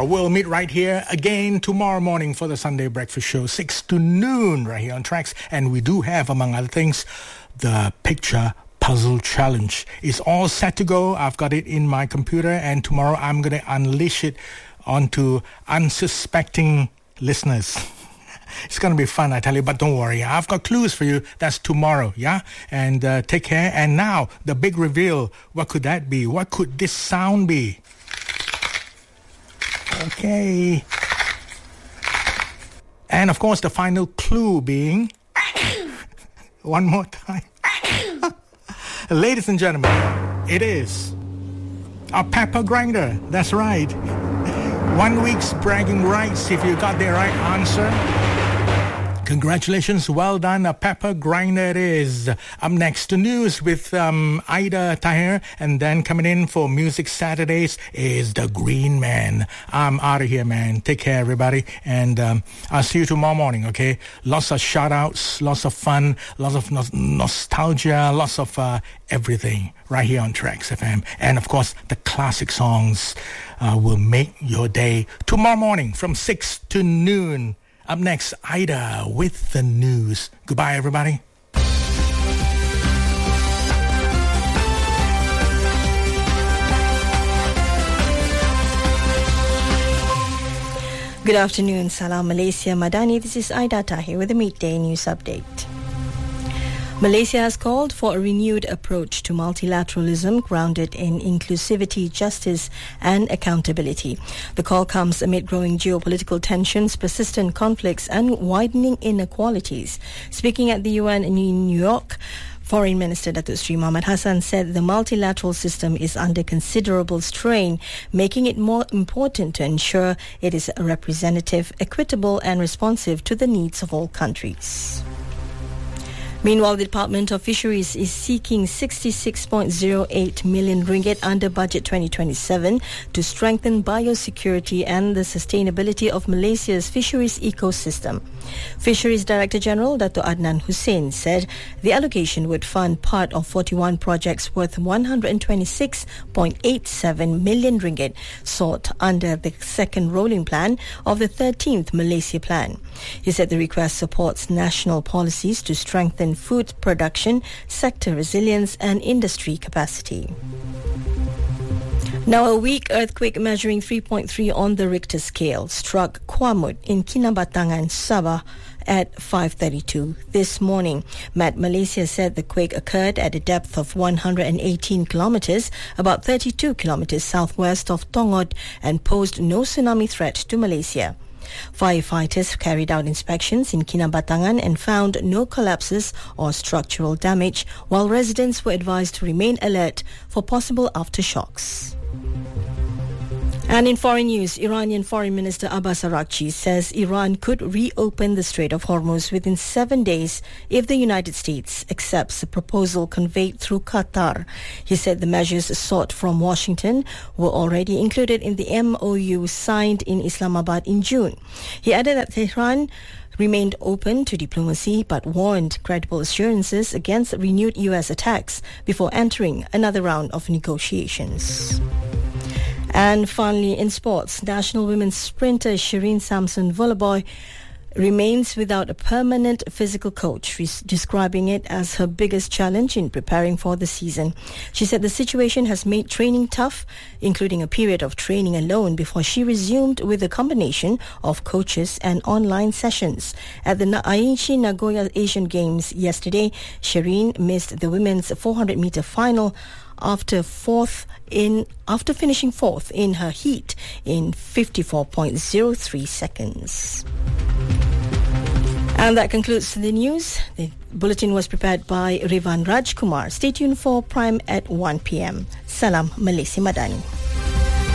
We'll meet right here again tomorrow morning for the Sunday Breakfast Show, 6 to noon, right here on Tracks. And we do have, among other things, the Picture Puzzle Challenge. It's all set to go. I've got it in my computer, and tomorrow I'm going to unleash it onto unsuspecting listeners. It's going to be fun, I tell you, but don't worry. I've got clues for you. That's tomorrow, yeah? And take care. And now, the big reveal. What could that be? What could this sound be? Okay. And, of course, the final clue being... One more time. Ladies and gentlemen, it is a pepper grinder. That's right. 1 week's bragging rights if you got the right answer. Congratulations, well done, a pepper grinder it is. Up next to news with Ida Tahir, and then coming in for Music Saturdays is the Green Man. I'm out of here, man. Take care, everybody, and I'll see you tomorrow morning, okay? Lots of shout-outs, lots of fun, lots of nostalgia, lots of everything right here on Tracks FM. And, of course, the classic songs will make your day tomorrow morning from 6 to noon. Up next, Ida with the news. Goodbye, everybody. Good afternoon, Salam Malaysia Madani. This is Ida Tahir with the Midday News Update. Malaysia has called for a renewed approach to multilateralism grounded in inclusivity, justice and accountability. The call comes amid growing geopolitical tensions, persistent conflicts and widening inequalities. Speaking at the UN in New York, Foreign Minister Datuk Seri Mohamad Hassan said the multilateral system is under considerable strain, making it more important to ensure it is representative, equitable and responsive to the needs of all countries. Meanwhile, the Department of Fisheries is seeking 66.08 million ringgit under Budget 2027 to strengthen biosecurity and the sustainability of Malaysia's fisheries ecosystem. Fisheries Director General Dato' Adnan Hussein said the allocation would fund part of 41 projects worth 126.87 million ringgit sought under the second rolling plan of the 13th Malaysia Plan. He said the request supports national policies to strengthen food production, sector resilience and industry capacity. Now, a weak earthquake measuring 3.3 on the Richter scale struck Kuamut in Kinabatangan, Sabah at 5:32 this morning. Met Malaysia said the quake occurred at a depth of 118 kilometers, about 32 kilometers southwest of Tongod, and posed no tsunami threat to Malaysia. Firefighters carried out inspections in Kinabatangan and found no collapses or structural damage, while residents were advised to remain alert for possible aftershocks. And in foreign news, Iranian Foreign Minister Abbas Araghchi says Iran could reopen the Strait of Hormuz within 7 days if the United States accepts a proposal conveyed through Qatar. He said the measures sought from Washington were already included in the MOU signed in Islamabad in June. He added that Tehran remained open to diplomacy but warned credible assurances against renewed U.S. attacks before entering another round of negotiations. And finally, in sports, national women's sprinter Shireen Samson-Volaboy remains without a permanent physical coach, describing it as her biggest challenge in preparing for the season. She said the situation has made training tough, including a period of training alone before she resumed with a combination of coaches and online sessions. At the Aichi Nagoya Asian Games yesterday, Shireen missed the women's 400-meter final after finishing fourth in her heat in 54.03 seconds. And that concludes the news. The bulletin was prepared by Rivan Rajkumar. Stay tuned for Prime at 1 p.m. Salam Malaysia Madani.